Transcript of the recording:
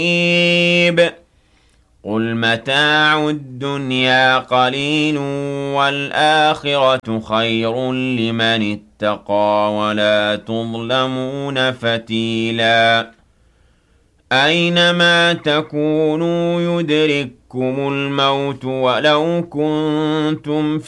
قُلْ مَتَاعُ الدُّنْيَا قَلِيلٌ وَالْآخِرَةُ خَيْرٌ لِّمَنِ اتَّقَىٰ وَلَا تُظْلَمُونَ فَتِيلًا أَيْنَمَا تَكُونُوا يُدْرِككُّمُ الْمَوْتُ وَلَوْ كُنتُمْ